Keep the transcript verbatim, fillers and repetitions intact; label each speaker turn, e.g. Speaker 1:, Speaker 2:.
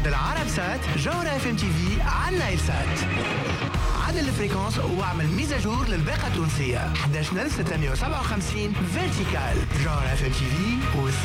Speaker 1: بعد العرب سات جوهرة اف ام تي في على النايل سات. عدل الفريكونس واعمل ميزاجور للباقة التونسية احد عشر ستمية وسبعة وخمسين فيرتيكال. جوهرة اف ام تي في